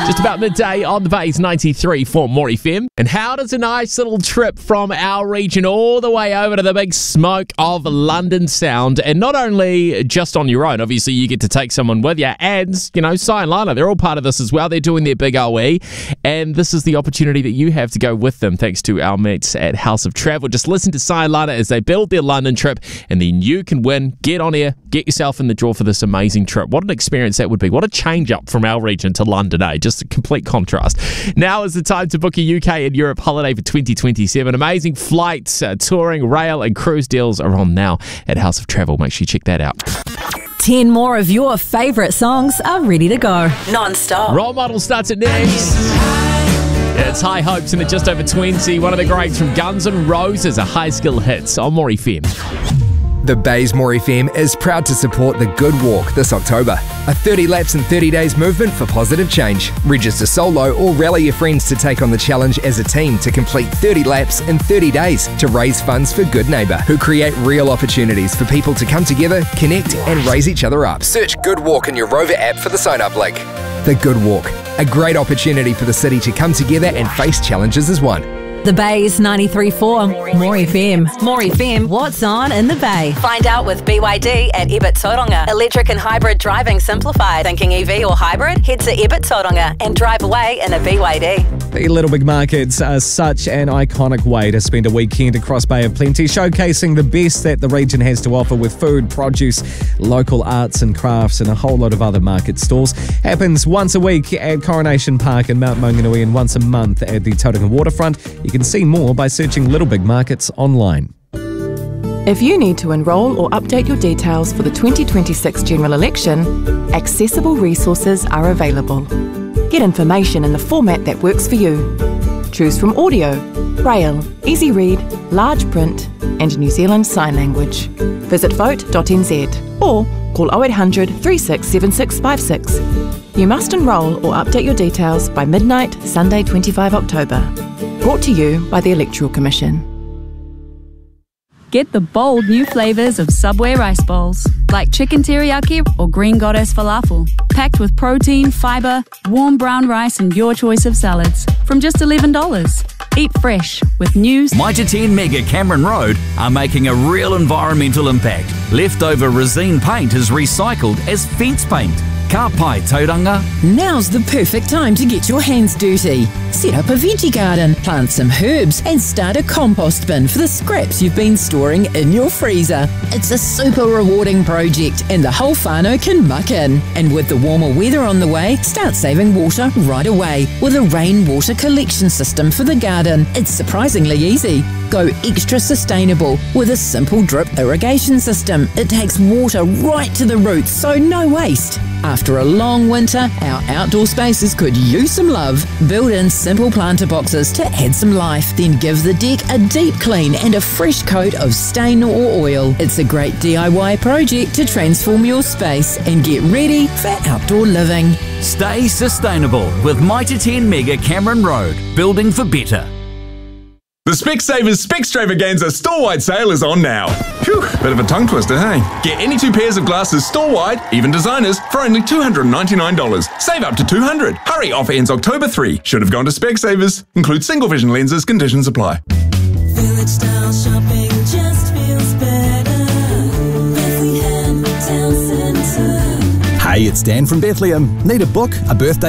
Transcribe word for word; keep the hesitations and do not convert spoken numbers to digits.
Just about midday on the Bays ninety-three for More F M. And how does a nice little trip from our region all the way over to the big smoke of London sound? And not only just on your own, obviously you get to take someone with you. And, you know, Si and Lana, they're all part of this as well. They're doing their big O E. And this is the opportunity that you have to go with them thanks to our mates at House of Travel. Just listen to Si and Lana as they build their London trip, and then you can win. Get on air, get yourself in the draw for this amazing trip. What an experience that would be. What a change up from our region to London, eh? Just a complete contrast. Now is the time to book a U K and Europe holiday for twenty twenty-seven. Amazing flights, uh, touring, rail and cruise deals are on now at House of Travel. Make sure you check that out. ten more of your favourite songs are ready to go. Non-stop. Role Model starts at next. It's High Hopes and at just over twenty. One of the greats from Guns N' Roses, a high skill hits on More F M. The Bays More F M is proud to support the Good Walk this October, a thirty laps in thirty days movement for positive change. Register solo or rally your friends to take on the challenge as a team to complete thirty laps in thirty days to raise funds for Good Neighbour, who create real opportunities for people to come together, connect and raise each other up. Search Good Walk in your Rover app for the sign-up link. The Good Walk, a great opportunity for the city to come together and face challenges as one. The Bays ninety-three point four, More F M. More F M, what's on in the Bay? Find out with B Y D at Ebert Tauranga. Electric and hybrid driving simplified. Thinking E V or hybrid? Head to Ebert Tauranga and drive away in a B Y D. The Little Big Markets are such an iconic way to spend a weekend across Bay of Plenty, showcasing the best that the region has to offer with food, produce, local arts and crafts, and a whole lot of other market stalls. Happens once a week at Coronation Park in Mount Maunganui and once a month at the Tauranga Waterfront. You can see more by searching Little Big Markets online. If you need to enrol or update your details for the twenty twenty-six general election, accessible resources are available. Get information in the format that works for you. Choose from audio, braille, easy read, large print and New Zealand Sign Language. Visit vote dot n z or call oh eight hundred, three six seven six five six. You must enrol or update your details by midnight, Sunday twenty-fifth of October. Brought to you by the Electoral Commission. Get the bold new flavours of Subway rice bowls, like chicken teriyaki or green goddess falafel, packed with protein, fibre, warm brown rice and your choice of salads, from just eleven dollars. Eat fresh with new Mitre ten Mega Cameron Road are making a real environmental impact. Leftover resine paint is recycled as fence paint. Ka pai tauranga. Now's the perfect time to get your hands dirty. Set up a veggie garden, plant some herbs and start a compost bin for the scraps you've been storing in your freezer. It's a super rewarding project and the whole whānau can muck in. And with the warmer weather on the way, start saving water right away with a rainwater collection system for the garden. It's surprisingly easy. Go extra sustainable with a simple drip irrigation system. It takes water right to the roots, so no waste. After a long winter, our outdoor spaces could use some love. Build in simple planter boxes to add some life, then give the deck a deep clean and a fresh coat of stain or oil. It's a great D I Y project to transform your space and get ready for outdoor living. Stay sustainable with Mitre ten Mega Cameron Road, building for better. The Specsavers Specstravaganza store-wide sale is on now. Phew, bit of a tongue twister, hey? Get any two pairs of glasses store-wide, even designers, for only two hundred ninety-nine dollars. Save up to two hundred dollars. Hurry, offer ends October third. Should have gone to Specsavers. Include single vision lenses, conditions apply. Village style shopping just feels better. Bethlehem Town Centre. Hey, it's Dan from Bethlehem. Need a book, a birthday